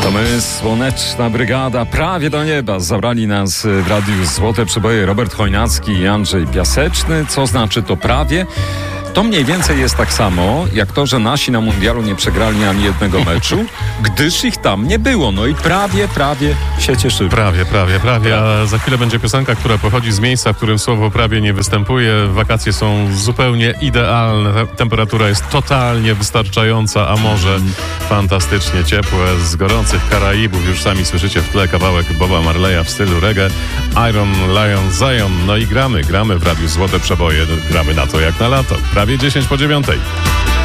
To my, Słoneczna Brygada, prawie do nieba. Zabrali nas w radiu Złote Przeboje Robert Chojnacki i Andrzej Piaseczny. Co znaczy to prawie? To mniej więcej jest tak samo, jak to, że nasi na mundialu nie przegrali ani jednego meczu, gdyż ich tam nie było. No i prawie się cieszymy. Prawie. A za chwilę będzie piosenka, która pochodzi z miejsca, w którym słowo prawie nie występuje. Wakacje są zupełnie idealne. Temperatura jest totalnie wystarczająca, a morze fantastycznie ciepłe. Z gorących Karaibów już sami słyszycie w tle kawałek Boba Marleya w stylu reggae. Iron Lion Zion. No i gramy w Radiu Złote Przeboje. Gramy na to jak na lato. Prawie 10 po 9.